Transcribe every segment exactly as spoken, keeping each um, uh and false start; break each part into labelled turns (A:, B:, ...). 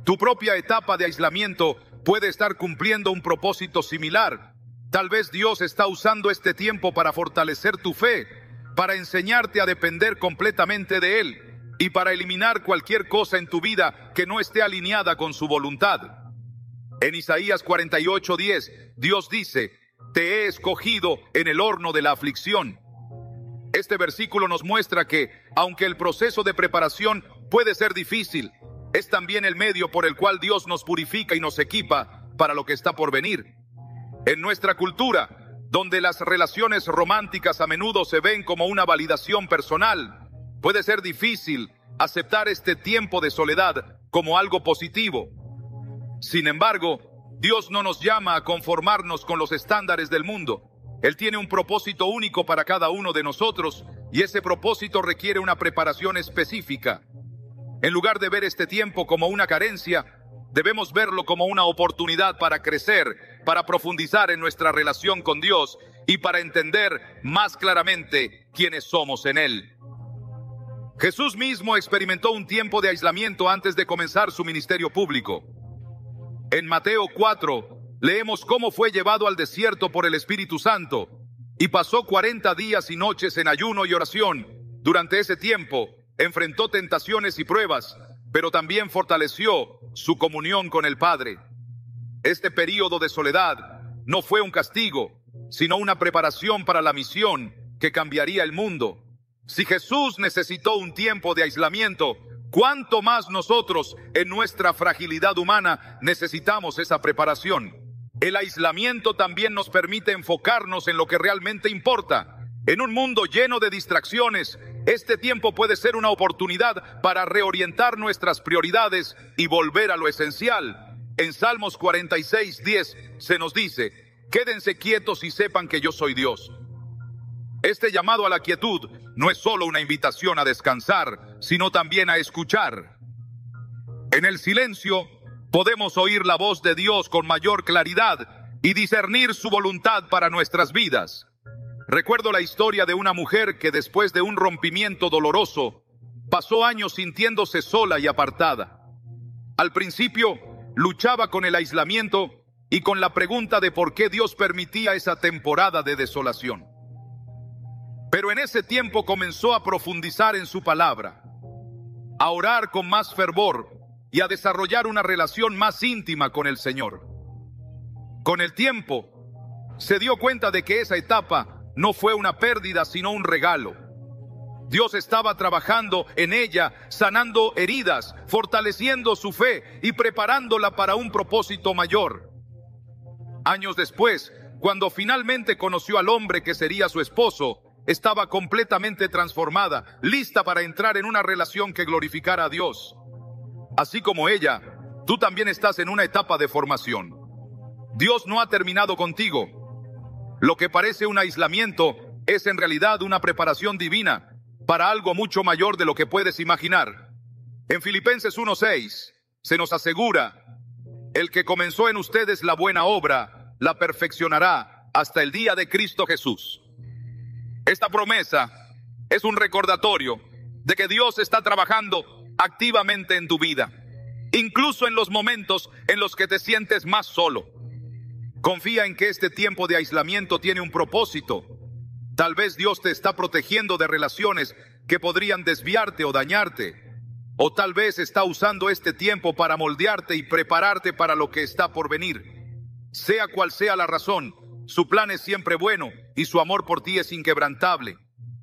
A: Tu propia etapa de aislamiento puede estar cumpliendo un propósito similar. Tal vez Dios está usando este tiempo para fortalecer tu fe, para enseñarte a depender completamente de Él y para eliminar cualquier cosa en tu vida que no esté alineada con su voluntad. En Isaías cuarenta y ocho diez, Dios dice: te he escogido en el horno de la aflicción. Este versículo nos muestra que, aunque el proceso de preparación puede ser difícil, es también el medio por el cual Dios nos purifica y nos equipa para lo que está por venir. En nuestra cultura, donde las relaciones románticas a menudo se ven como una validación personal, puede ser difícil aceptar este tiempo de soledad como algo positivo. Sin embargo, Dios no nos llama a conformarnos con los estándares del mundo. Él tiene un propósito único para cada uno de nosotros, y ese propósito requiere una preparación específica. En lugar de ver este tiempo como una carencia, debemos verlo como una oportunidad para crecer, para profundizar en nuestra relación con Dios y para entender más claramente quiénes somos en Él. Jesús mismo experimentó un tiempo de aislamiento antes de comenzar su ministerio público. En Mateo cuatro, leemos cómo fue llevado al desierto por el Espíritu Santo y pasó cuarenta días y noches en ayuno y oración. Durante ese tiempo, enfrentó tentaciones y pruebas, pero también fortaleció su comunión con el Padre. Este período de soledad no fue un castigo, sino una preparación para la misión que cambiaría el mundo. Si Jesús necesitó un tiempo de aislamiento, ¿cuánto más nosotros, en nuestra fragilidad humana, necesitamos esa preparación? El aislamiento también nos permite enfocarnos en lo que realmente importa. En un mundo lleno de distracciones, este tiempo puede ser una oportunidad para reorientar nuestras prioridades y volver a lo esencial. En Salmos cuarenta y seis diez se nos dice: quédense quietos y sepan que yo soy Dios. Este llamado a la quietud no es solo una invitación a descansar, sino también a escuchar. En el silencio podemos oír la voz de Dios con mayor claridad y discernir su voluntad para nuestras vidas. Recuerdo la historia de una mujer que después de un rompimiento doloroso pasó años sintiéndose sola y apartada. Al principio luchaba con el aislamiento y con la pregunta de por qué Dios permitía esa temporada de desolación. Pero en ese tiempo comenzó a profundizar en su palabra, a orar con más fervor y a desarrollar una relación más íntima con el Señor. Con el tiempo, se dio cuenta de que esa etapa no fue una pérdida, sino un regalo. Dios estaba trabajando en ella, sanando heridas, fortaleciendo su fe y preparándola para un propósito mayor. Años después, cuando finalmente conoció al hombre que sería su esposo, estaba completamente transformada, lista para entrar en una relación que glorificara a Dios. Así como ella, tú también estás en una etapa de formación. Dios no ha terminado contigo. Lo que parece un aislamiento es en realidad una preparación divina para algo mucho mayor de lo que puedes imaginar. En Filipenses uno seis se nos asegura: el que comenzó en ustedes la buena obra, la perfeccionará hasta el día de Cristo Jesús. Esta promesa es un recordatorio de que Dios está trabajando activamente en tu vida, incluso en los momentos en los que te sientes más solo. Confía en que este tiempo de aislamiento tiene un propósito. Tal vez Dios te está protegiendo de relaciones que podrían desviarte o dañarte. O tal vez está usando este tiempo para moldearte y prepararte para lo que está por venir. Sea cual sea la razón, su plan es siempre bueno y su amor por ti es inquebrantable.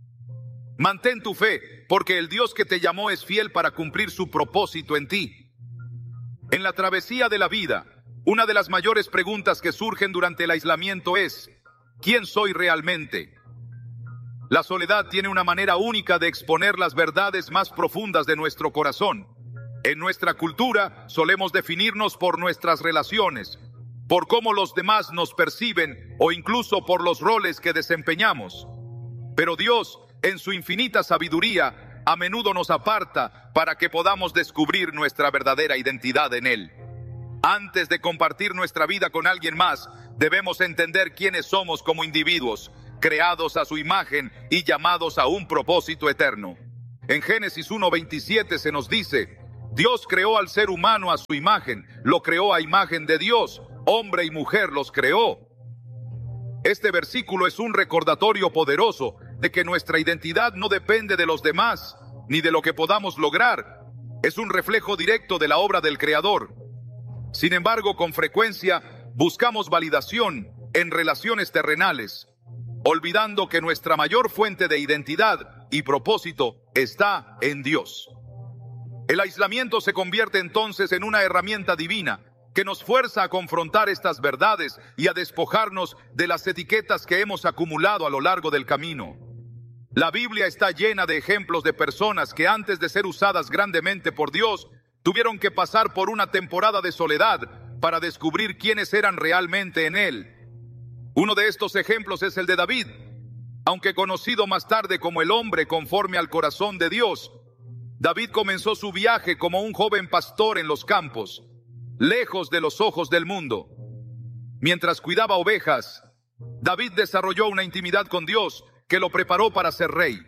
A: Mantén tu fe, porque el Dios que te llamó es fiel para cumplir su propósito en ti. En la travesía de la vida, una de las mayores preguntas que surgen durante el aislamiento es: ¿quién soy realmente? La soledad tiene una manera única de exponer las verdades más profundas de nuestro corazón. En nuestra cultura solemos definirnos por nuestras relaciones, por cómo los demás nos perciben o incluso por los roles que desempeñamos. Pero Dios, en su infinita sabiduría, a menudo nos aparta para que podamos descubrir nuestra verdadera identidad en Él. Antes de compartir nuestra vida con alguien más, debemos entender quiénes somos como individuos, creados a su imagen y llamados a un propósito eterno. En Génesis uno veintisiete se nos dice: Dios creó al ser humano a su imagen, lo creó a imagen de Dios, hombre y mujer los creó. Este versículo es un recordatorio poderoso de que nuestra identidad no depende de los demás, ni de lo que podamos lograr. Es un reflejo directo de la obra del Creador. Sin embargo, con frecuencia buscamos validación en relaciones terrenales, olvidando que nuestra mayor fuente de identidad y propósito está en Dios. El aislamiento se convierte entonces en una herramienta divina que nos fuerza a confrontar estas verdades y a despojarnos de las etiquetas que hemos acumulado a lo largo del camino. La Biblia está llena de ejemplos de personas que antes de ser usadas grandemente por Dios, tuvieron que pasar por una temporada de soledad para descubrir quiénes eran realmente en Él. Uno de estos ejemplos es el de David. Aunque conocido más tarde como el hombre conforme al corazón de Dios, David comenzó su viaje como un joven pastor en los campos, lejos de los ojos del mundo. Mientras cuidaba ovejas, David desarrolló una intimidad con Dios que lo preparó para ser rey.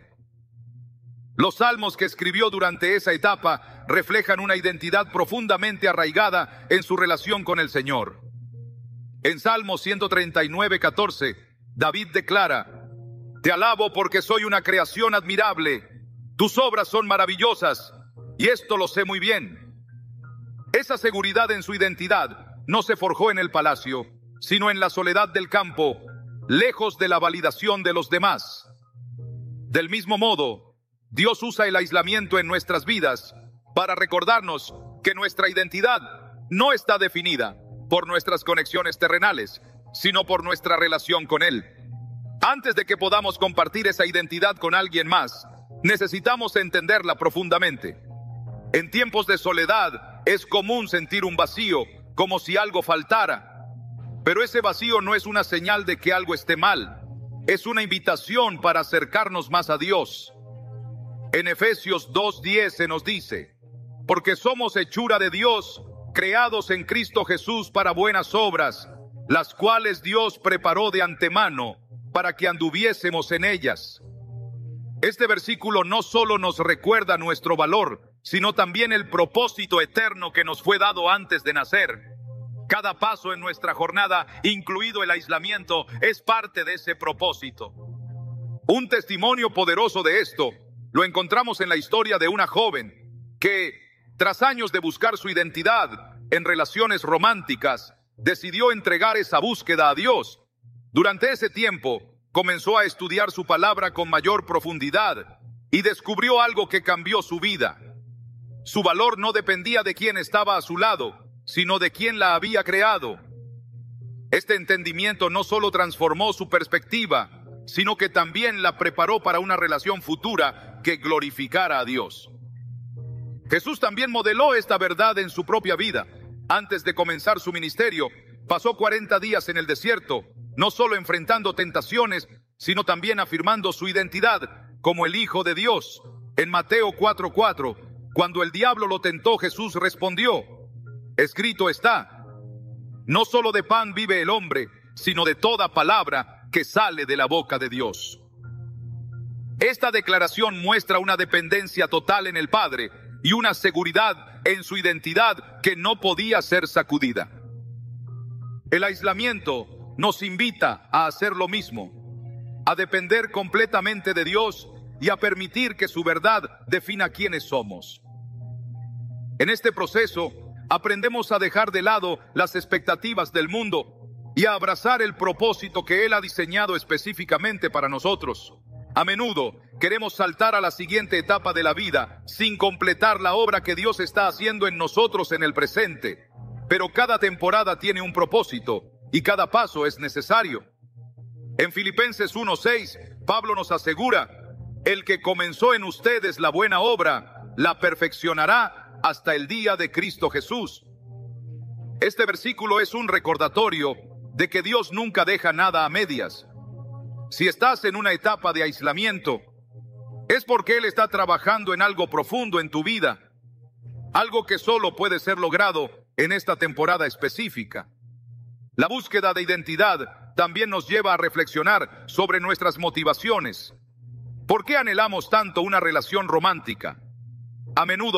A: Los salmos que escribió durante esa etapa reflejan una identidad profundamente arraigada en su relación con el Señor. En Salmo ciento treinta y nueve, catorce, David declara: Te alabo porque soy una creación admirable. Tus obras son maravillosas, y esto lo sé muy bien. Esa seguridad en su identidad no se forjó en el palacio, sino en la soledad del campo, lejos de la validación de los demás. Del mismo modo, Dios usa el aislamiento en nuestras vidas para recordarnos que nuestra identidad no está definida por nuestras conexiones terrenales, sino por nuestra relación con Él. Antes de que podamos compartir esa identidad con alguien más, necesitamos entenderla profundamente. En tiempos de soledad es común sentir un vacío, como si algo faltara. Pero ese vacío no es una señal de que algo esté mal. Es una invitación para acercarnos más a Dios. En Efesios dos diez se nos dice: Porque somos hechura de Dios, creados en Cristo Jesús para buenas obras, las cuales Dios preparó de antemano para que anduviésemos en ellas. Este versículo no solo nos recuerda nuestro valor, sino también el propósito eterno que nos fue dado antes de nacer. Cada paso en nuestra jornada, incluido el aislamiento, es parte de ese propósito. Un testimonio poderoso de esto lo encontramos en la historia de una joven que, tras años de buscar su identidad en relaciones románticas, decidió entregar esa búsqueda a Dios. Durante ese tiempo, comenzó a estudiar su palabra con mayor profundidad y descubrió algo que cambió su vida. Su valor no dependía de quién estaba a su lado, sino de quién la había creado. Este entendimiento no solo transformó su perspectiva, sino que también la preparó para una relación futura que glorificara a Dios. Jesús también modeló esta verdad en su propia vida. Antes de comenzar su ministerio, pasó cuarenta días en el desierto, no solo enfrentando tentaciones, sino también afirmando su identidad como el Hijo de Dios. En Mateo cuatro cuatro, cuando el diablo lo tentó, Jesús respondió: Escrito está, no solo de pan vive el hombre, sino de toda palabra que sale de la boca de Dios. Esta declaración muestra una dependencia total en el Padre y una seguridad en su identidad que no podía ser sacudida. El aislamiento nos invita a hacer lo mismo, a depender completamente de Dios y a permitir que su verdad defina quiénes somos. En este proceso, aprendemos a dejar de lado las expectativas del mundo y a abrazar el propósito que Él ha diseñado específicamente para nosotros. A menudo queremos saltar a la siguiente etapa de la vida sin completar la obra que Dios está haciendo en nosotros en el presente. Pero cada temporada tiene un propósito y cada paso es necesario. En Filipenses uno seis, Pablo nos asegura: el que comenzó en ustedes la buena obra, la perfeccionará hasta el día de Cristo Jesús. Este versículo es un recordatorio de que Dios nunca deja nada a medias. Si estás en una etapa de aislamiento, es porque Él está trabajando en algo profundo en tu vida, algo que solo puede ser logrado en esta temporada específica. La búsqueda de identidad también nos lleva a reflexionar sobre nuestras motivaciones. ¿Por qué anhelamos tanto una relación romántica? A menudo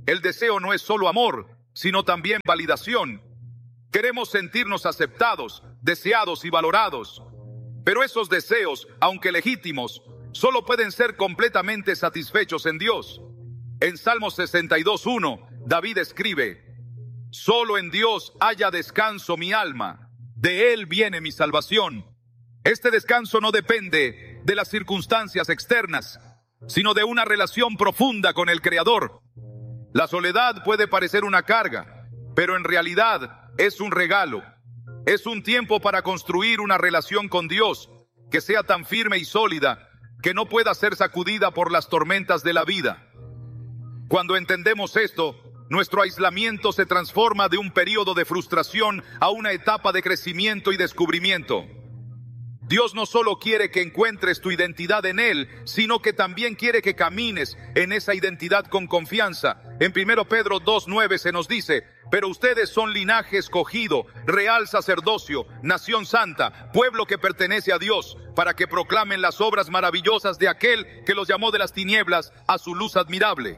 A: El deseo no es solo amor, sino también validación. Queremos sentirnos aceptados, deseados y valorados. Pero esos deseos, aunque legítimos, solo pueden ser completamente satisfechos en Dios. En Salmos sesenta y dos, uno, David escribe: solo en Dios haya descanso mi alma, de Él viene mi salvación. Este descanso no depende de las circunstancias externas, sino de una relación profunda con el Creador. La soledad puede parecer una carga, pero en realidad es un regalo. Es un tiempo para construir una relación con Dios que sea tan firme y sólida que no pueda ser sacudida por las tormentas de la vida. Cuando entendemos esto, nuestro aislamiento se transforma de un periodo de frustración a una etapa de crecimiento y descubrimiento. Dios no solo quiere que encuentres tu identidad en Él, sino que también quiere que camines en esa identidad con confianza. En primero Pedro dos, nueve se nos dice: pero ustedes son linaje escogido, real sacerdocio, nación santa, pueblo que pertenece a Dios, para que proclamen las obras maravillosas de aquel que los llamó de las tinieblas a su luz admirable.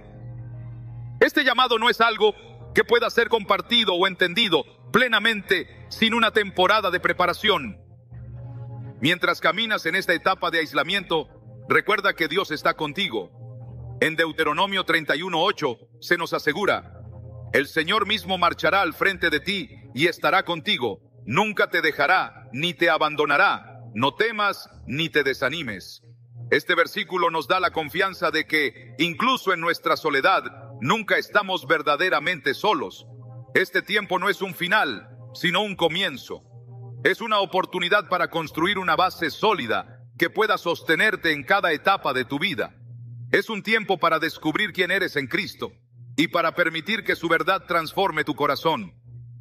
A: Este llamado no es algo que pueda ser compartido o entendido plenamente sin una temporada de preparación. Mientras caminas en esta etapa de aislamiento, recuerda que Dios está contigo. En Deuteronomio treinta y uno, ocho se nos asegura: el Señor mismo marchará al frente de ti y estará contigo. Nunca te dejará ni te abandonará. No temas ni te desanimes. Este versículo nos da la confianza de que, incluso en nuestra soledad, nunca estamos verdaderamente solos. Este tiempo no es un final, sino un comienzo. Es una oportunidad para construir una base sólida que pueda sostenerte en cada etapa de tu vida. Es un tiempo para descubrir quién eres en Cristo y para permitir que su verdad transforme tu corazón.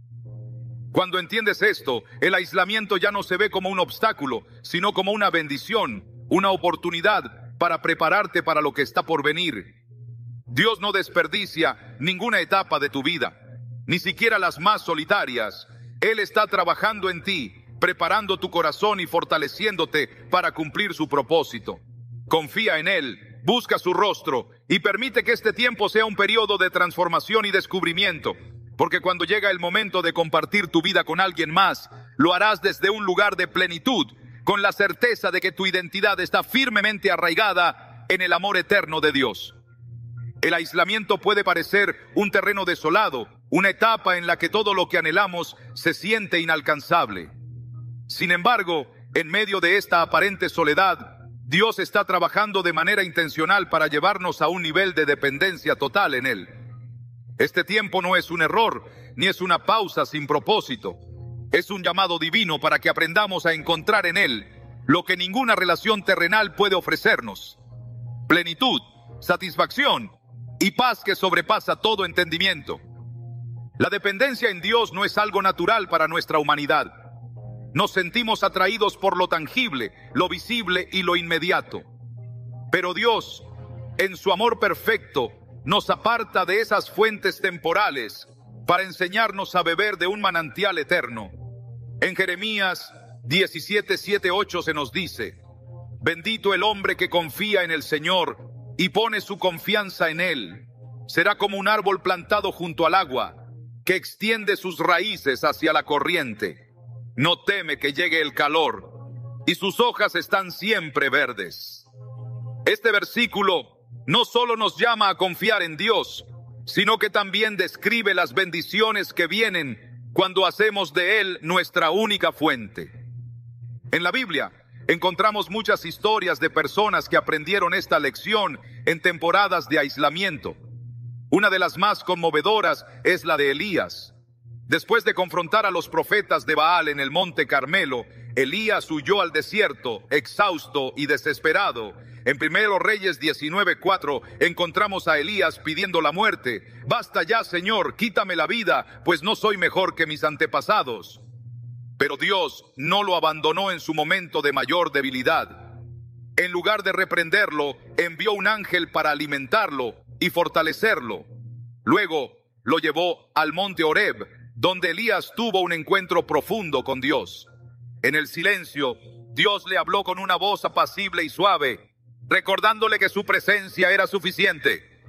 A: Cuando entiendes esto, el aislamiento ya no se ve como un obstáculo, sino como una bendición, una oportunidad para prepararte para lo que está por venir. Dios no desperdicia ninguna etapa de tu vida, ni siquiera las más solitarias. Él está trabajando en ti, preparando tu corazón y fortaleciéndote para cumplir su propósito. Confía en Él, busca su rostro y permite que este tiempo sea un periodo de transformación y descubrimiento, porque cuando llega el momento de compartir tu vida con alguien más, lo harás desde un lugar de plenitud, con la certeza de que tu identidad está firmemente arraigada en el amor eterno de Dios. El aislamiento puede parecer un terreno desolado, una etapa en la que todo lo que anhelamos se siente inalcanzable. Sin embargo, en medio de esta aparente soledad, Dios está trabajando de manera intencional para llevarnos a un nivel de dependencia total en Él. Este tiempo no es un error, ni es una pausa sin propósito. Es un llamado divino para que aprendamos a encontrar en Él lo que ninguna relación terrenal puede ofrecernos: plenitud, satisfacción y paz que sobrepasa todo entendimiento. La dependencia en Dios no es algo natural para nuestra humanidad. Nos sentimos atraídos por lo tangible, lo visible y lo inmediato. Pero Dios, en su amor perfecto, nos aparta de esas fuentes temporales para enseñarnos a beber de un manantial eterno. En Jeremías diecisiete, siete, ocho se nos dice: bendito el hombre que confía en el Señor y pone su confianza en Él. Será como un árbol plantado junto al agua, que extiende sus raíces hacia la corriente. No teme que llegue el calor, y sus hojas están siempre verdes. Este versículo no solo nos llama a confiar en Dios, sino que también describe las bendiciones que vienen cuando hacemos de Él nuestra única fuente. En la Biblia encontramos muchas historias de personas que aprendieron esta lección en temporadas de aislamiento. Una de las más conmovedoras es la de Elías. Después de confrontar a los profetas de Baal en el monte Carmelo, Elías huyó al desierto, exhausto y desesperado. En Primero Reyes diecinueve, cuatro encontramos a Elías pidiendo la muerte. Basta ya, Señor, quítame la vida, pues no soy mejor que mis antepasados. Pero Dios no lo abandonó en su momento de mayor debilidad. En lugar de reprenderlo, envió un ángel para alimentarlo y fortalecerlo. Luego lo llevó al monte Horeb, donde Elías tuvo un encuentro profundo con Dios. En el silencio, Dios le habló con una voz apacible y suave, recordándole que su presencia era suficiente.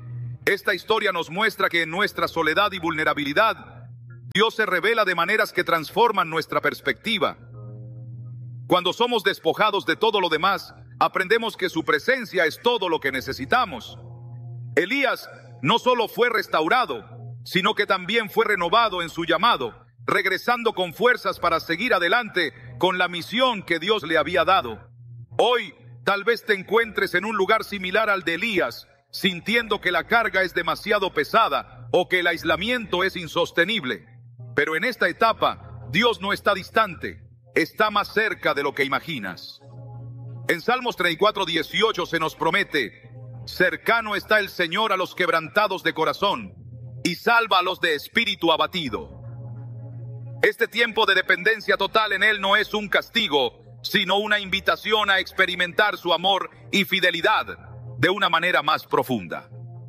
A: Esta historia nos muestra que en nuestra soledad y vulnerabilidad, Dios se revela de maneras que transforman nuestra perspectiva. Cuando somos despojados de todo lo demás, aprendemos que su presencia es todo lo que necesitamos. Elías no solo fue restaurado, sino que también fue renovado en su llamado, regresando con fuerzas para seguir adelante con la misión que Dios le había dado. Hoy, tal vez te encuentres en un lugar similar al de Elías, sintiendo que la carga es demasiado pesada o que el aislamiento es insostenible. Pero en esta etapa, Dios no está distante, está más cerca de lo que imaginas. En Salmos treinta y cuatro, dieciocho se nos promete: cercano está el Señor a los quebrantados de corazón y salva a los de espíritu abatido. Este tiempo de dependencia total en Él no es un castigo, sino una invitación a experimentar su amor y fidelidad de una manera más profunda.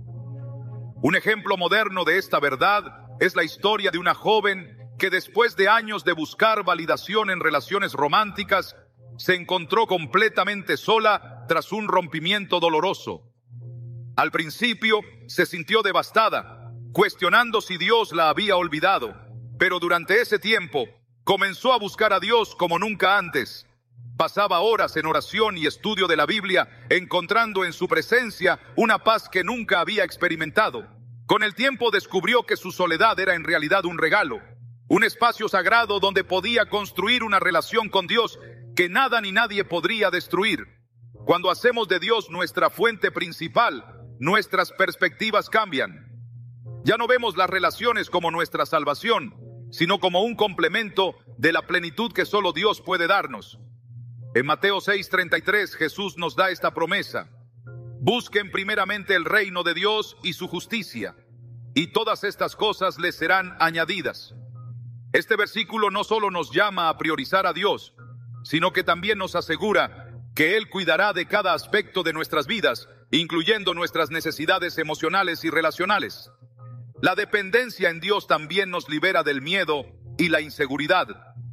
A: Un ejemplo moderno de esta verdad es la historia de una joven que después de años de buscar validación en relaciones románticas, se encontró completamente sola tras un rompimiento doloroso. Al principio se sintió devastada, cuestionando si Dios la había olvidado, pero durante ese tiempo comenzó a buscar a Dios como nunca antes. Pasaba horas en oración y estudio de la Biblia, encontrando en su presencia una paz que nunca había experimentado. Con el tiempo descubrió que su soledad era en realidad un regalo, un espacio sagrado donde podía construir una relación con Dios que nada ni nadie podría destruir. Cuando hacemos de Dios nuestra fuente principal, nuestras perspectivas cambian. Ya no vemos las relaciones como nuestra salvación, sino como un complemento de la plenitud que solo Dios puede darnos. En Mateo seis, treinta y tres, Jesús nos da esta promesa: busquen primeramente el reino de Dios y su justicia, y todas estas cosas les serán añadidas. Este versículo no solo nos llama a priorizar a Dios, sino que también nos asegura que Él cuidará de cada aspecto de nuestras vidas, incluyendo nuestras necesidades emocionales y relacionales. La dependencia en Dios también nos libera del miedo y la inseguridad.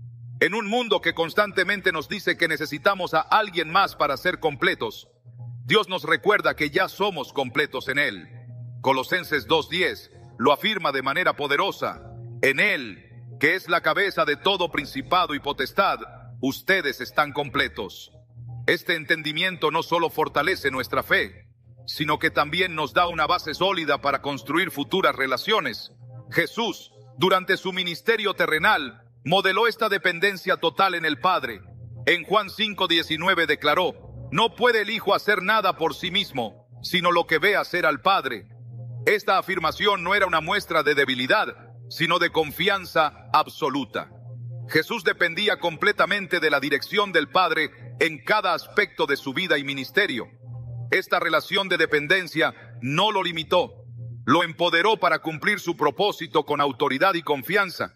A: En un mundo que constantemente nos dice que necesitamos a alguien más para ser completos, Dios nos recuerda que ya somos completos en Él. Colosenses dos diez lo afirma de manera poderosa: en Él, que es la cabeza de todo principado y potestad, ustedes están completos. Este entendimiento no solo fortalece nuestra fe, sino que también nos da una base sólida para construir futuras relaciones. Jesús, durante su ministerio terrenal, modeló esta dependencia total en el Padre. En Juan cinco diecinueve declaró: no puede el Hijo hacer nada por sí mismo, sino lo que ve hacer al Padre. Esta afirmación no era una muestra de debilidad, sino de confianza absoluta. Jesús dependía completamente de la dirección del Padre en cada aspecto de su vida y ministerio. Esta relación de dependencia no lo limitó, lo empoderó para cumplir su propósito con autoridad y confianza.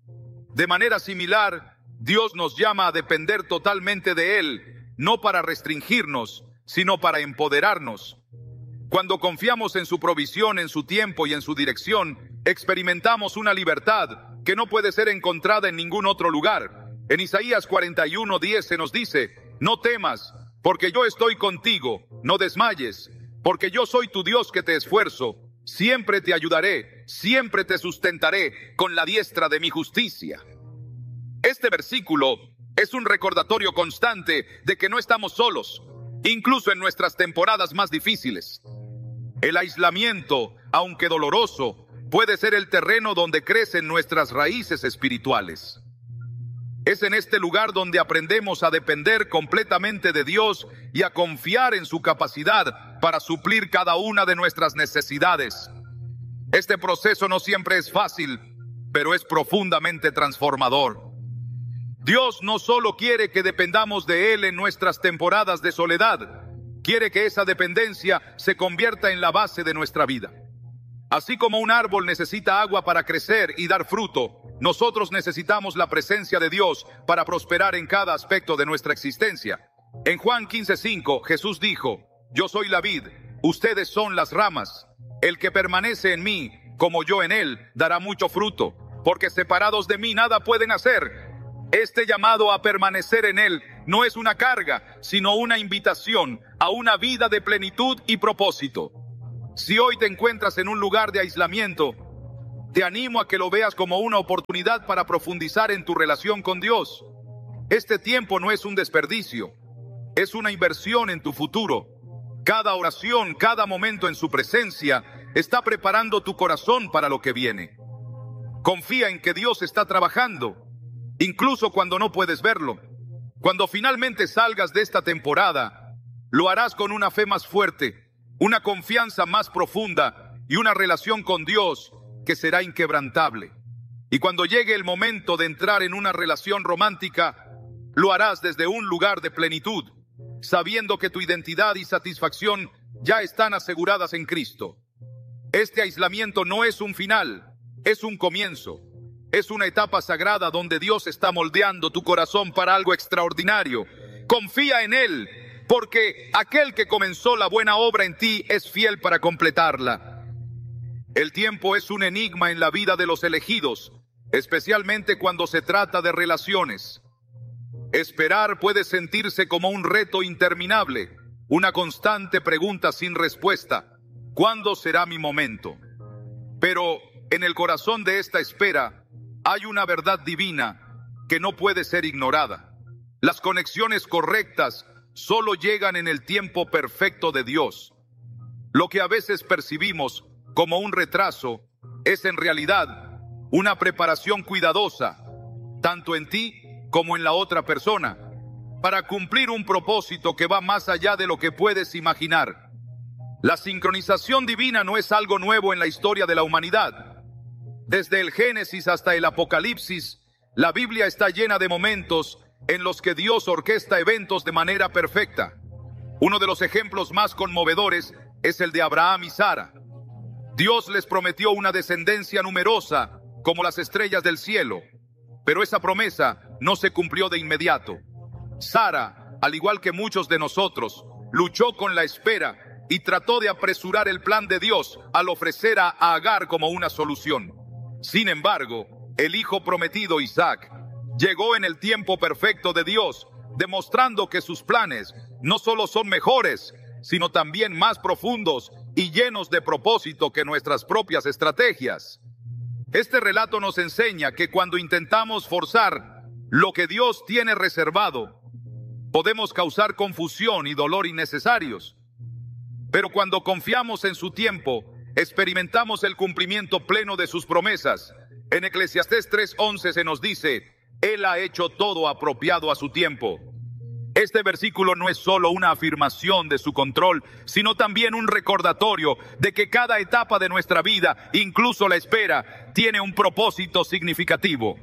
A: De manera similar, Dios nos llama a depender totalmente de Él, no para restringirnos, sino para empoderarnos. Cuando confiamos en su provisión, en su tiempo y en su dirección, experimentamos una libertad que no puede ser encontrada en ningún otro lugar. En Isaías cuarenta y uno diez se nos dice: no temas, porque yo estoy contigo, no desmayes, porque yo soy tu Dios que te esfuerzo, siempre te ayudaré, siempre te sustentaré con la diestra de mi justicia. Este versículo es un recordatorio constante de que no estamos solos, incluso en nuestras temporadas más difíciles. El aislamiento, aunque doloroso, puede ser el terreno donde crecen nuestras raíces espirituales. Es en este lugar donde aprendemos a depender completamente de Dios y a confiar en su capacidad para suplir cada una de nuestras necesidades. Este proceso no siempre es fácil, pero es profundamente transformador. Dios no solo quiere que dependamos de Él en nuestras temporadas de soledad, quiere que esa dependencia se convierta en la base de nuestra vida. Así como un árbol necesita agua para crecer y dar fruto, nosotros necesitamos la presencia de Dios para prosperar en cada aspecto de nuestra existencia. En Juan quince cinco, Jesús dijo: yo soy la vid, ustedes son las ramas. El que permanece en mí, como yo en él, dará mucho fruto, porque separados de mí nada pueden hacer. Este llamado a permanecer en Él no es una carga, sino una invitación a una vida de plenitud y propósito. Si hoy te encuentras en un lugar de aislamiento, te animo a que lo veas como una oportunidad para profundizar en tu relación con Dios. Este tiempo no es un desperdicio, es una inversión en tu futuro. Cada oración, cada momento en su presencia está preparando tu corazón para lo que viene. Confía en que Dios está trabajando, incluso cuando no puedes verlo. Cuando finalmente salgas de esta temporada, lo harás con una fe más fuerte, una confianza más profunda y una relación con Dios que será inquebrantable. Y cuando llegue el momento de entrar en una relación romántica, lo harás desde un lugar de plenitud, sabiendo que tu identidad y satisfacción ya están aseguradas en Cristo. Este aislamiento no es un final, es un comienzo. Es una etapa sagrada donde Dios está moldeando tu corazón para algo extraordinario. Confía en Él, porque aquel que comenzó la buena obra en ti es fiel para completarla. El tiempo es un enigma en la vida de los elegidos, especialmente cuando se trata de relaciones. Esperar puede sentirse como un reto interminable, una constante pregunta sin respuesta. ¿Cuándo será mi momento? Pero en el corazón de esta espera hay una verdad divina que no puede ser ignorada. Las conexiones correctas solo llegan en el tiempo perfecto de Dios. Lo que a veces percibimos como un retraso es en realidad una preparación cuidadosa, tanto en ti como en la otra persona, para cumplir un propósito que va más allá de lo que puedes imaginar. La sincronización divina no es algo nuevo en la historia de la humanidad. Desde el Génesis hasta el Apocalipsis, la Biblia está llena de momentos en los que Dios orquesta eventos de manera perfecta. Uno de los ejemplos más conmovedores es el de Abraham y Sara. Dios les prometió una descendencia numerosa como las estrellas del cielo, pero esa promesa no se cumplió de inmediato. Sara, al igual que muchos de nosotros, luchó con la espera y trató de apresurar el plan de Dios al ofrecer a Agar como una solución. Sin embargo, el hijo prometido, Isaac, llegó en el tiempo perfecto de Dios, demostrando que sus planes no solo son mejores, sino también más profundos y llenos de propósito que nuestras propias estrategias. Este relato nos enseña que cuando intentamos forzar lo que Dios tiene reservado, podemos causar confusión y dolor innecesarios. Pero cuando confiamos en su tiempo, experimentamos el cumplimiento pleno de sus promesas. En Eclesiastés tres once se nos dice: Él ha hecho todo apropiado a su tiempo. Este versículo no es solo una afirmación de su control, sino también un recordatorio de que cada etapa de nuestra vida, incluso la espera, tiene un propósito significativo.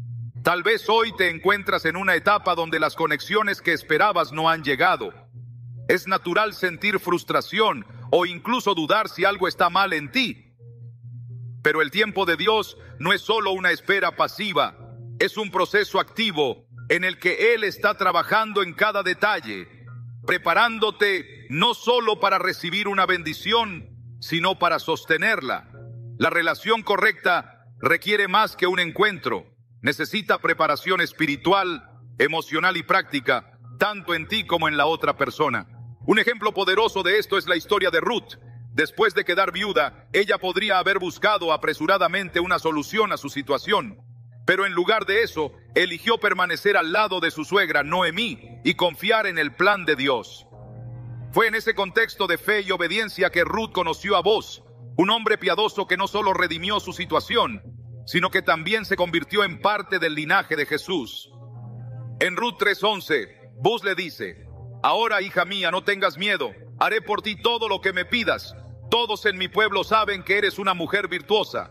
A: Tal vez hoy te encuentras en una etapa donde las conexiones que esperabas no han llegado. Es natural sentir frustración o incluso dudar si algo está mal en ti. Pero el tiempo de Dios no es solo una espera pasiva, es un proceso activo en el que Él está trabajando en cada detalle, preparándote no solo para recibir una bendición, sino para sostenerla. La relación correcta requiere más que un encuentro, necesita preparación espiritual, emocional y práctica, tanto en ti como en la otra persona. Un ejemplo poderoso de esto es la historia de Ruth. Después de quedar viuda, ella podría haber buscado apresuradamente una solución a su situación, pero en lugar de eso, eligió permanecer al lado de su suegra, Noemí, y confiar en el plan de Dios. Fue en ese contexto de fe y obediencia que Ruth conoció a Boaz, un hombre piadoso que no solo redimió su situación, sino que también se convirtió en parte del linaje de Jesús. En Ruth tres once, Boaz le dice: Ahora, hija mía, no tengas miedo, haré por ti todo lo que me pidas. Todos en mi pueblo saben que eres una mujer virtuosa.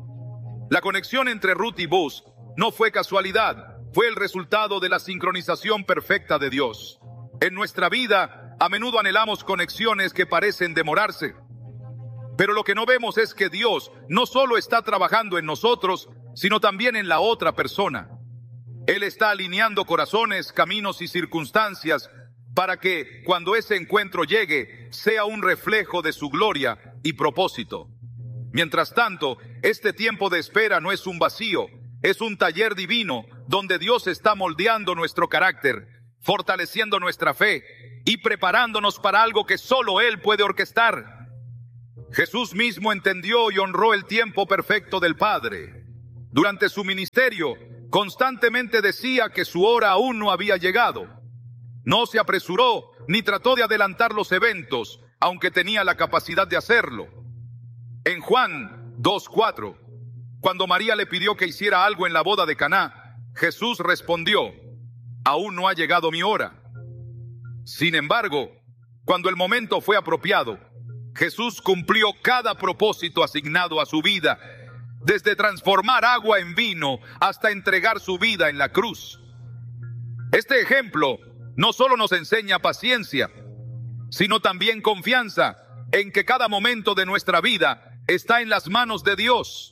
A: La conexión entre Ruth y Boaz no fue casualidad, fue el resultado de la sincronización perfecta de Dios. En nuestra vida, a menudo anhelamos conexiones que parecen demorarse. Pero lo que no vemos es que Dios no solo está trabajando en nosotros, sino también en la otra persona. Él está alineando corazones, caminos y circunstancias para que, cuando ese encuentro llegue, sea un reflejo de su gloria y propósito. Mientras tanto, este tiempo de espera no es un vacío, es un taller divino donde Dios está moldeando nuestro carácter, fortaleciendo nuestra fe y preparándonos para algo que solo Él puede orquestar. Jesús mismo entendió y honró el tiempo perfecto del Padre. Durante su ministerio, constantemente decía que su hora aún no había llegado. No se apresuró ni trató de adelantar los eventos, aunque tenía la capacidad de hacerlo. En Juan dos cuatro, cuando María le pidió que hiciera algo en la boda de Caná, Jesús respondió: aún no ha llegado mi hora. Sin embargo, cuando el momento fue apropiado, Jesús cumplió cada propósito asignado a su vida, desde transformar agua en vino hasta entregar su vida en la cruz. Este ejemplo no solo nos enseña paciencia, sino también confianza en que cada momento de nuestra vida está en las manos de Dios.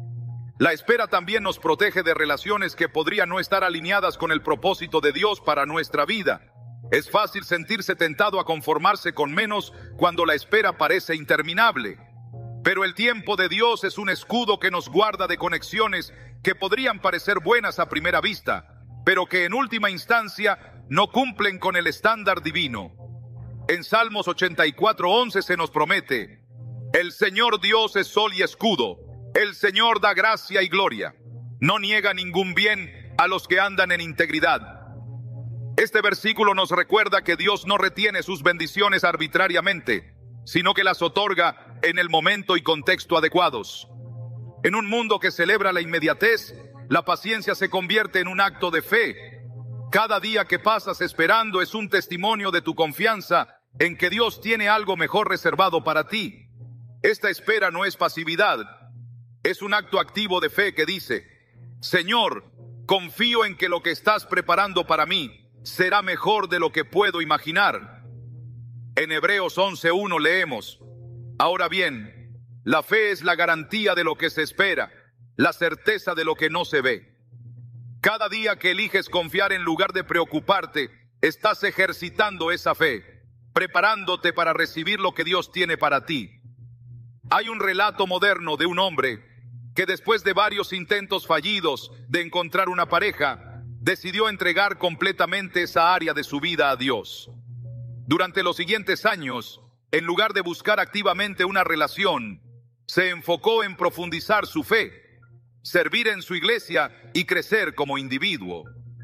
A: La espera también nos protege de relaciones que podrían no estar alineadas con el propósito de Dios para nuestra vida. Es fácil sentirse tentado a conformarse con menos cuando la espera parece interminable. Pero el tiempo de Dios es un escudo que nos guarda de conexiones que podrían parecer buenas a primera vista, pero que en última instancia no cumplen con el estándar divino. En Salmos ochenta y cuatro once se nos promete: el Señor Dios es sol y escudo, el Señor da gracia y gloria, no niega ningún bien a los que andan en integridad. Este versículo nos recuerda que Dios no retiene sus bendiciones arbitrariamente, sino que las otorga en el momento y contexto adecuados. En un mundo que celebra la inmediatez, la paciencia se convierte en un acto de fe. Cada día que pasas esperando es un testimonio de tu confianza en que Dios tiene algo mejor reservado para ti. Esta espera no es pasividad, es un acto activo de fe que dice: Señor, confío en que lo que estás preparando para mí será mejor de lo que puedo imaginar. En Hebreos once uno leemos: ahora bien, la fe es la garantía de lo que se espera, la certeza de lo que no se ve. Cada día que eliges confiar en lugar de preocuparte, estás ejercitando esa fe, preparándote para recibir lo que Dios tiene para ti. Hay un relato moderno de un hombre que después de varios intentos fallidos de encontrar una pareja, decidió entregar completamente esa área de su vida a Dios. Durante los siguientes años, en lugar de buscar activamente una relación, se enfocó en profundizar su fe, servir en su iglesia y crecer como individuo.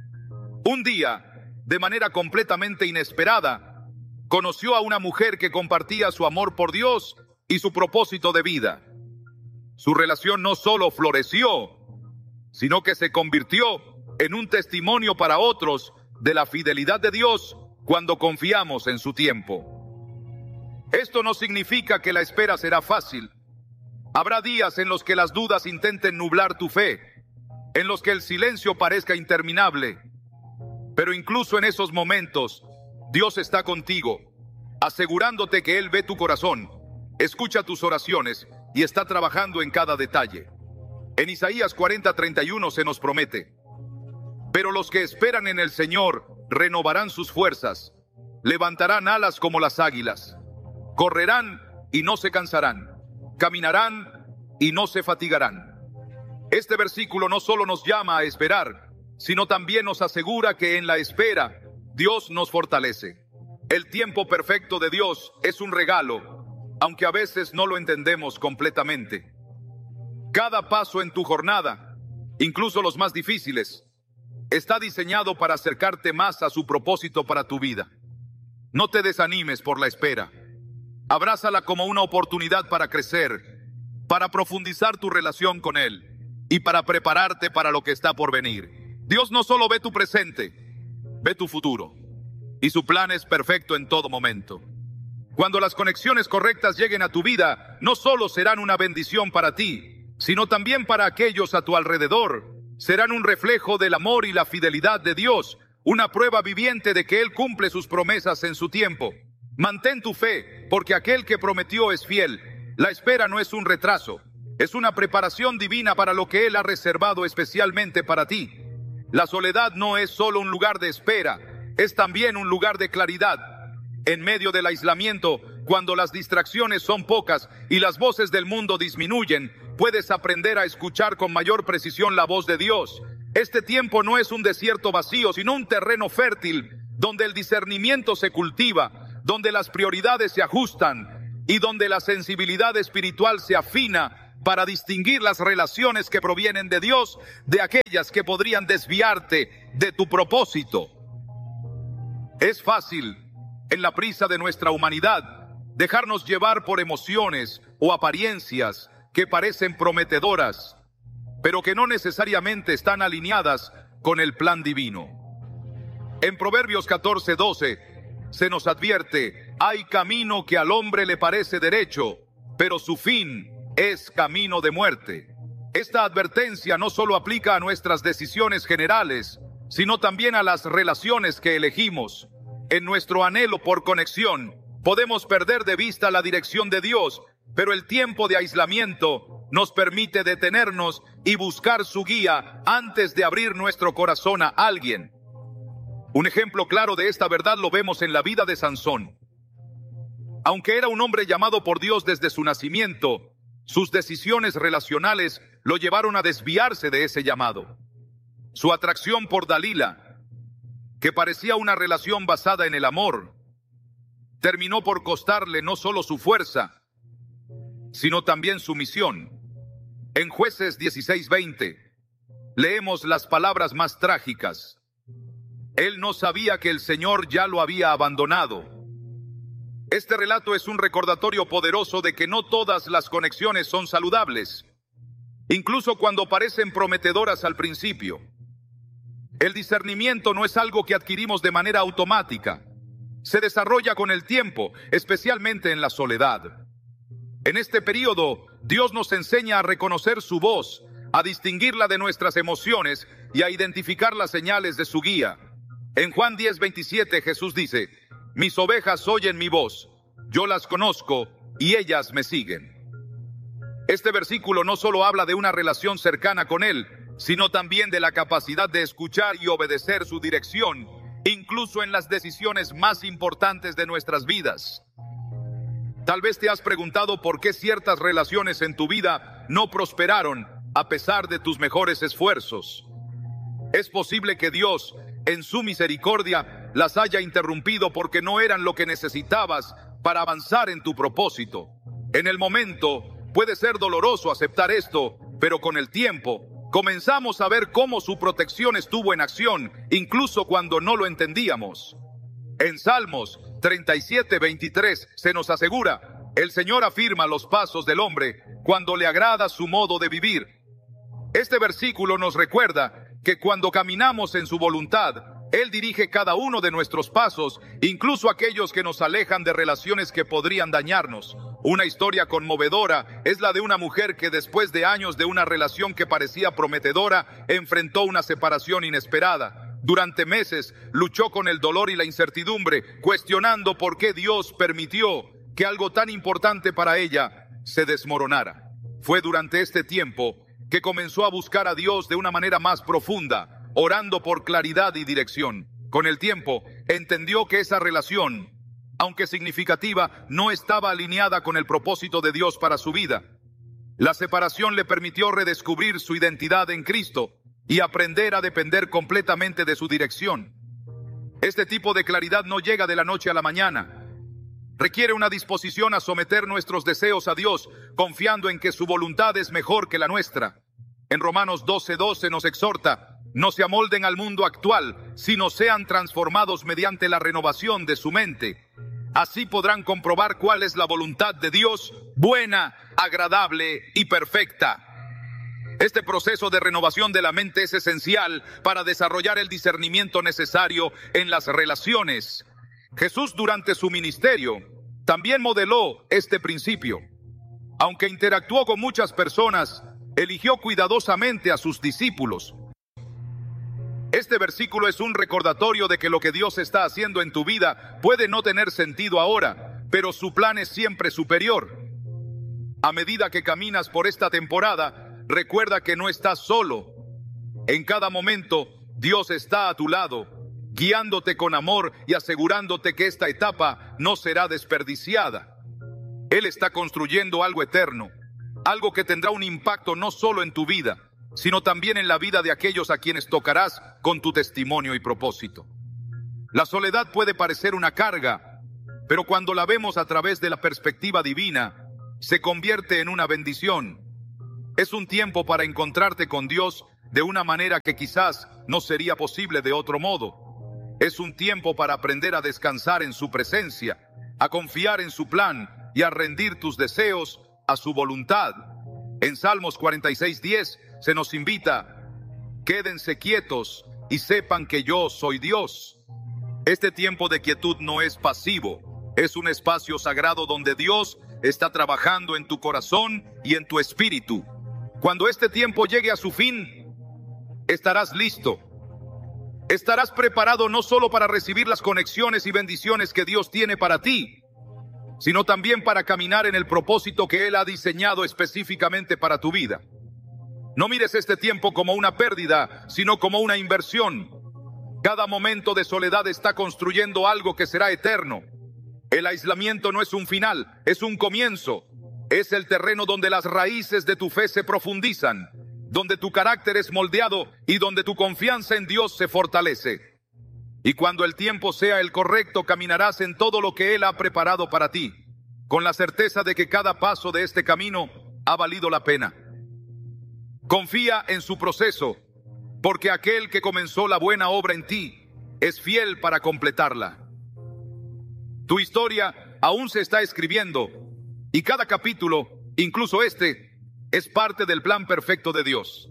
A: Un día, de manera completamente inesperada, conoció a una mujer que compartía su amor por Dios y su propósito de vida. Su relación no solo floreció, sino que se convirtió en un testimonio para otros de la fidelidad de Dios cuando confiamos en su tiempo. Esto no significa que la espera será fácil. Habrá días en los que las dudas intenten nublar tu fe, en los que el silencio parezca interminable. Pero incluso en esos momentos, Dios está contigo, asegurándote que Él ve tu corazón, escucha tus oraciones y está trabajando en cada detalle. En Isaías cuarenta treinta y uno se nos promete: pero los que esperan en el Señor renovarán sus fuerzas, levantarán alas como las águilas, correrán y no se cansarán, caminarán y no se fatigarán. Este versículo no solo nos llama a esperar, sino también nos asegura que en la espera Dios nos fortalece. El tiempo perfecto de Dios es un regalo, aunque a veces no lo entendemos completamente. Cada paso en tu jornada, incluso los más difíciles, está diseñado para acercarte más a su propósito para tu vida. No te desanimes por la espera. Abrázala como una oportunidad para crecer, para profundizar tu relación con Él y para prepararte para lo que está por venir. Dios no solo ve tu presente, ve tu futuro, y su plan es perfecto en todo momento. Cuando las conexiones correctas lleguen a tu vida, no solo serán una bendición para ti, sino también para aquellos a tu alrededor. Serán un reflejo del amor y la fidelidad de Dios, una prueba viviente de que Él cumple sus promesas en su tiempo. Mantén tu fe, porque aquel que prometió es fiel. La espera no es un retraso, es una preparación divina para lo que Él ha reservado especialmente para ti. La soledad no es solo un lugar de espera, es también un lugar de claridad. En medio del aislamiento, cuando las distracciones son pocas y las voces del mundo disminuyen, puedes aprender a escuchar con mayor precisión la voz de Dios. Este tiempo no es un desierto vacío, sino un terreno fértil, donde el discernimiento se cultiva, donde las prioridades se ajustan y donde la sensibilidad espiritual se afina para distinguir las relaciones que provienen de Dios de aquellas que podrían desviarte de tu propósito. Es fácil, en la prisa de nuestra humanidad, dejarnos llevar por emociones o apariencias que parecen prometedoras, pero que no necesariamente están alineadas con el plan divino. En Proverbios catorce doce se nos advierte: hay camino que al hombre le parece derecho, pero su fin es camino de muerte. Esta advertencia no solo aplica a nuestras decisiones generales, sino también a las relaciones que elegimos. En nuestro anhelo por conexión, podemos perder de vista la dirección de Dios, pero el tiempo de aislamiento nos permite detenernos y buscar su guía antes de abrir nuestro corazón a alguien. Un ejemplo claro de esta verdad lo vemos en la vida de Sansón. Aunque era un hombre llamado por Dios desde su nacimiento, sus decisiones relacionales lo llevaron a desviarse de ese llamado. Su atracción por Dalila, que parecía una relación basada en el amor, terminó por costarle no solo su fuerza, sino también su misión. En Jueces dieciséis veinte leemos las palabras más trágicas: él no sabía que el Señor ya lo había abandonado. Este relato es un recordatorio poderoso de que no todas las conexiones son saludables, incluso cuando parecen prometedoras al principio. El discernimiento no es algo que adquirimos de manera automática. Se desarrolla con el tiempo, especialmente en la soledad. En este periodo, Dios nos enseña a reconocer su voz, a distinguirla de nuestras emociones y a identificar las señales de su guía. En Juan diez veintisiete Jesús dice: mis ovejas oyen mi voz, yo las conozco y ellas me siguen. Este versículo no solo habla de una relación cercana con Él, sino también de la capacidad de escuchar y obedecer su dirección, incluso en las decisiones más importantes de nuestras vidas. Tal vez te has preguntado por qué ciertas relaciones en tu vida no prosperaron a pesar de tus mejores esfuerzos. Es posible que Dios, en su misericordia, las haya interrumpido porque no eran lo que necesitabas para avanzar en tu propósito. En el momento puede ser doloroso aceptar esto, pero con el tiempo comenzamos a ver cómo su protección estuvo en acción, incluso cuando no lo entendíamos. En Salmos treinta y siete veintitrés se nos asegura: el Señor afirma los pasos del hombre cuando le agrada su modo de vivir. Este versículo nos recuerda que cuando caminamos en su voluntad, Él dirige cada uno de nuestros pasos, incluso aquellos que nos alejan de relaciones que podrían dañarnos. Una historia conmovedora es la de una mujer que después de años de una relación que parecía prometedora, enfrentó una separación inesperada. Durante meses luchó con el dolor y la incertidumbre, cuestionando por qué Dios permitió que algo tan importante para ella se desmoronara. Fue durante este tiempo que comenzó a buscar a Dios de una manera más profunda, orando por claridad y dirección. Con el tiempo, entendió que esa relación, aunque significativa, no estaba alineada con el propósito de Dios para su vida. La separación le permitió redescubrir su identidad en Cristo y aprender a depender completamente de su dirección. Este tipo de claridad no llega de la noche a la mañana. Requiere una disposición a someter nuestros deseos a Dios, confiando en que su voluntad es mejor que la nuestra. En Romanos doce doce nos exhorta: no se amolden al mundo actual, sino sean transformados mediante la renovación de su mente. Así podrán comprobar cuál es la voluntad de Dios, buena, agradable y perfecta. Este proceso de renovación de la mente es esencial para desarrollar el discernimiento necesario en las relaciones. Jesús, durante su ministerio, también modeló este principio. Aunque interactuó con muchas personas, eligió cuidadosamente a sus discípulos. Este versículo es un recordatorio de que lo que Dios está haciendo en tu vida puede no tener sentido ahora, pero su plan es siempre superior. A medida que caminas por esta temporada, recuerda que no estás solo. En cada momento, Dios está a tu lado, guiándote con amor y asegurándote que esta etapa no será desperdiciada. Él está construyendo algo eterno, algo que tendrá un impacto no solo en tu vida, sino también en la vida de aquellos a quienes tocarás con tu testimonio y propósito. La soledad puede parecer una carga, pero cuando la vemos a través de la perspectiva divina, se convierte en una bendición. Es un tiempo para encontrarte con Dios de una manera que quizás no sería posible de otro modo. Es un tiempo para aprender a descansar en su presencia, a confiar en su plan y a rendir tus deseos a su voluntad. En Salmos cuarenta y seis diez se nos invita: quédense quietos y sepan que yo soy Dios. Este tiempo de quietud no es pasivo, es un espacio sagrado donde Dios está trabajando en tu corazón y en tu espíritu. Cuando este tiempo llegue a su fin, estarás listo. Estarás preparado no solo para recibir las conexiones y bendiciones que Dios tiene para ti, sino también para caminar en el propósito que Él ha diseñado específicamente para tu vida. No mires este tiempo como una pérdida, sino como una inversión. Cada momento de soledad está construyendo algo que será eterno. El aislamiento no es un final, es un comienzo. Es el terreno donde las raíces de tu fe se profundizan, donde tu carácter es moldeado y donde tu confianza en Dios se fortalece. Y cuando el tiempo sea el correcto, caminarás en todo lo que Él ha preparado para ti, con la certeza de que cada paso de este camino ha valido la pena. Confía en su proceso, porque aquel que comenzó la buena obra en ti es fiel para completarla. Tu historia aún se está escribiendo, y cada capítulo, incluso este, es parte del plan perfecto de Dios.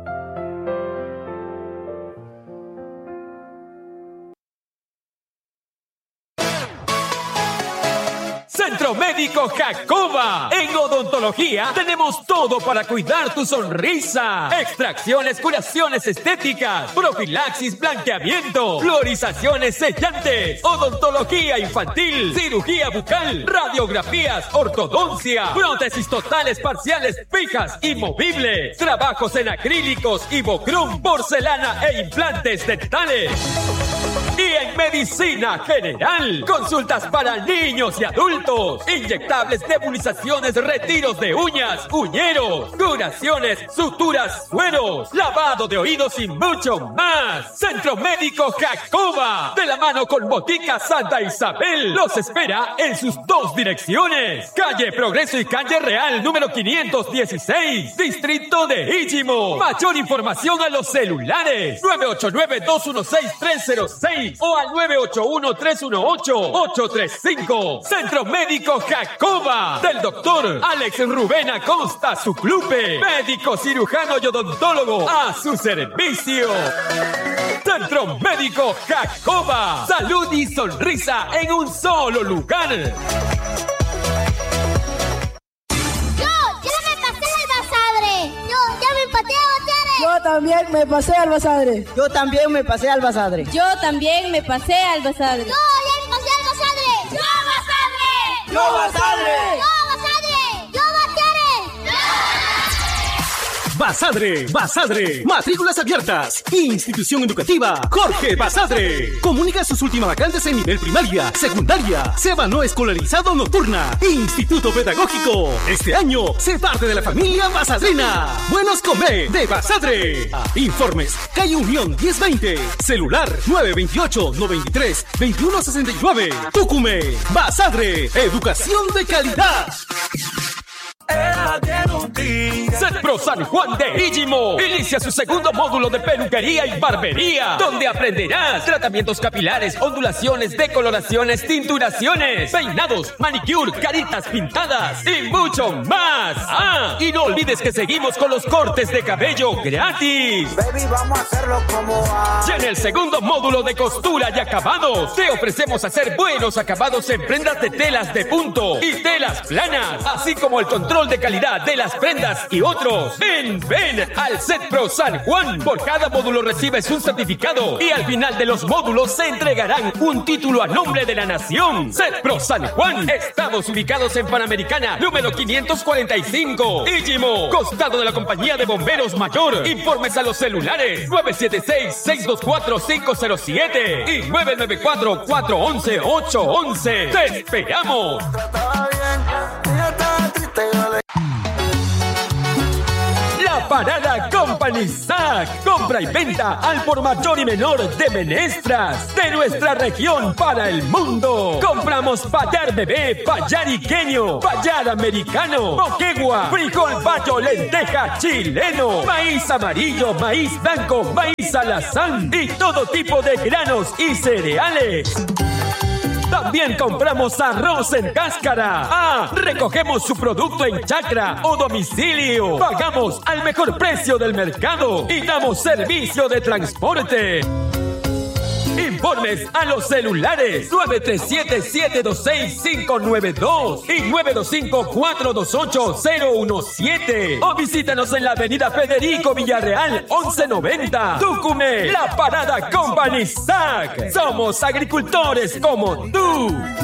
B: Centro Médico Jacoba. En odontología tenemos todo para cuidar tu sonrisa. Extracciones, curaciones estéticas, profilaxis, blanqueamiento, fluorizaciones sellantes, odontología infantil, cirugía bucal, radiografías, ortodoncia, prótesis totales, parciales, fijas y movibles, trabajos en acrílicos, Ivocrum, porcelana e implantes dentales. Y en medicina general, consultas para niños y adultos, inyectables, nebulizaciones, retiros de uñas, uñeros, curaciones, suturas, sueros, lavado de oídos y mucho más. Centro Médico Jacoba, de la mano con Botica Santa Isabel, los espera en sus dos direcciones: calle Progreso y calle Real, número quinientos dieciséis, distrito de Íchimo. Mayor información a los celulares nueve ocho nueve, dos uno seis, tres cero seis o al nueve ocho uno, tres uno ocho, ocho tres cinco. Centro Médico Jacoba, del doctor Alex Rubén Acosta Suclupe, médico cirujano y odontólogo a su servicio. Centro Médico Jacoba, salud y sonrisa en un solo lugar.
C: Yo también me pasé al Basadre.
D: Yo también me pasé al Basadre.
E: Yo también me pasé al Basadre.
F: Yo ya me pasé al Basadre.
C: ¡Yo Basadre! ¡Yo Basadre!
G: Basadre, Basadre, matrículas abiertas. Institución educativa Jorge Basadre. Comunica sus últimas vacantes en nivel primaria, secundaria, SEBA no escolarizado nocturna, Instituto Pedagógico. Este año, sé parte de la familia basadrina. Buenos comer de Basadre. Informes, calle Unión diez veinte, celular nueve veintiocho, noventa y tres, veintiuno sesenta y nueve. Tucume, Basadre, educación de calidad.
B: Setpro San Juan de Íchimo inicia su segundo módulo de peluquería y barbería, donde aprenderás tratamientos capilares, ondulaciones, decoloraciones, tinturaciones, peinados, manicure, caritas pintadas y mucho más. Ah, y no olvides que seguimos con los cortes de cabello gratis.
H: Baby, vamos a hacerlo como
B: Y en el segundo módulo de costura y acabados, te ofrecemos hacer buenos acabados en prendas de telas de punto y telas planas, así como el control de calidad de las prendas y otros. Ven, ven al Setpro San Juan. Por cada módulo recibes un certificado y al final de los módulos se entregarán un título a nombre de la nación. Setpro San Juan. Estamos ubicados en Panamericana, número quinientos cuarenta y cinco, Íchimo, costado de la Compañía de Bomberos Mayor. Informes a los celulares nueve siete seis, seis dos cuatro, cinco cero siete y nueve nueve cuatro, cuatro uno uno, ocho uno uno. ¡Te esperamos! La Parada Company S A C. Compra y venta al por mayor y menor de menestras de nuestra región para el mundo. Compramos payar bebé, payar iqueño, payar americano, moquegua, frijol bayo, lenteja chileno, maíz amarillo, maíz blanco, maíz alazán y todo tipo de granos y cereales. También compramos arroz en cáscara. Ah, recogemos su producto en chacra o domicilio. Pagamos al mejor precio del mercado y damos servicio de transporte. Informes a los celulares nueve tres siete, siete dos seis, cinco nueve dos y nueve dos cinco, cuatro dos ocho, cero uno siete. O visítanos en la avenida Federico Villarreal, once noventa, Tucumé. La Parada Company S A C. Somos agricultores como tú.